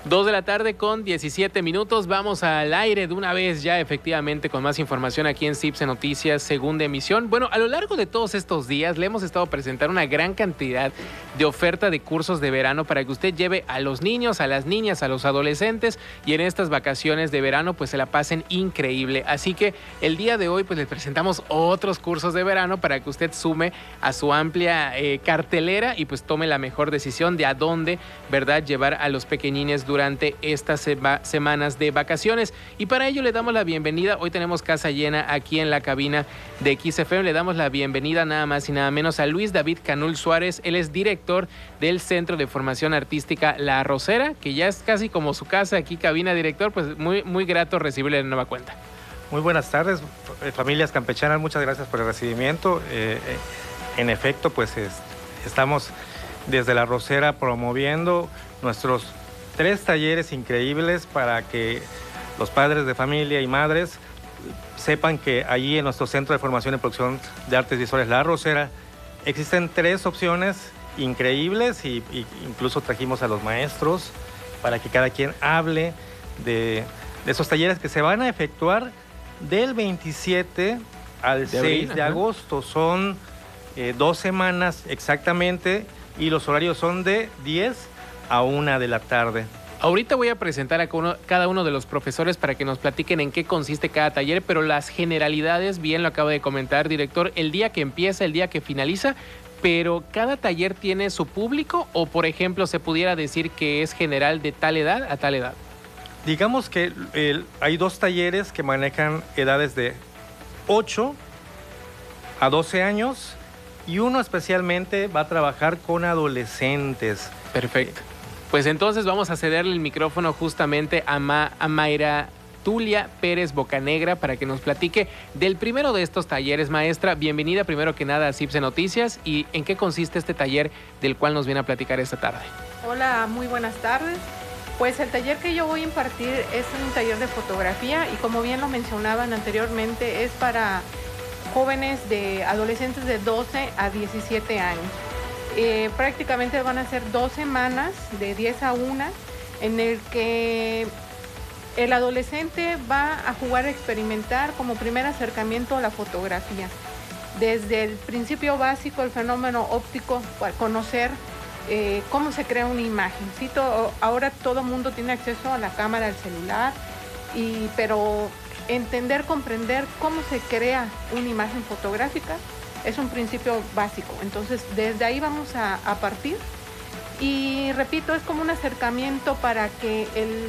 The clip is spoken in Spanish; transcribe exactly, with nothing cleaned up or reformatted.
Dos de la tarde con diecisiete minutos, vamos al aire de una vez ya efectivamente con más información aquí en CIPSE Noticias, segunda emisión. Bueno, a lo largo de todos estos días le hemos estado presentando una gran cantidad de oferta de cursos de verano para que usted lleve a los niños, a las niñas, a los adolescentes y en estas vacaciones de verano pues se la pasen increíble. Así que el día de hoy pues les presentamos otros cursos de verano para que usted sume a su amplia eh, cartelera y pues tome la mejor decisión de a dónde, ¿verdad?, llevar a los pequeñines durante estas sema- semanas de vacaciones. Y para ello le damos la bienvenida. Hoy tenemos casa llena aquí en la cabina de X F M. Le damos la bienvenida nada más y nada menos a Luis David Canul Suárez. Él es director del Centro de Formación Artística La Arrocera, que ya es casi como su casa aquí, cabina, director. Pues muy, muy grato recibirle de nueva cuenta. Muy buenas tardes, familias campechanas. Muchas gracias por el recibimiento. Eh, eh, en efecto, pues es, estamos desde La Arrocera promoviendo nuestros tres talleres increíbles para que los padres de familia y madres sepan que allí en nuestro Centro de Formación y Producción de Artes Visuales La Arrocera existen tres opciones increíbles y, y incluso trajimos a los maestros para que cada quien hable de, de esos talleres que se van a efectuar del veintisiete al De seis abril, de ajá. agosto. Son eh, dos semanas exactamente y los horarios son de diez a una de la tarde. Ahorita voy a presentar a uno- cada uno de los profesores para que nos platiquen en qué consiste cada taller, pero las generalidades, bien lo acaba de comentar, director, el día que empieza, el día que finaliza, pero cada taller tiene su público o, por ejemplo, se pudiera decir que es general de tal edad a tal edad. Digamos que el- hay dos talleres que manejan edades de ocho a doce años y uno especialmente va a trabajar con adolescentes. Perfecto. Pues entonces vamos a cederle el micrófono justamente a, Ma- a Mayra Tulia Pérez Bocanegra para que nos platique del primero de estos talleres. Maestra, bienvenida primero que nada a CIPSE Noticias. ¿Y en qué consiste este taller del cual nos viene a platicar esta tarde? Hola, muy buenas tardes. Pues el taller que yo voy a impartir es un taller de fotografía y como bien lo mencionaban anteriormente, es para jóvenes de adolescentes de doce a diecisiete años. Eh, prácticamente van a ser dos semanas de diez a una en el que el adolescente va a jugar a experimentar como primer acercamiento a la fotografía. Desde el principio básico, el fenómeno óptico, para conocer eh, cómo se crea una imagen. ¿Sí? Todo, ahora todo el mundo tiene acceso a la cámara del celular, y, pero entender, comprender cómo se crea una imagen fotográfica es un principio básico. Entonces, desde ahí vamos a, a partir. Y repito, es como un acercamiento para que el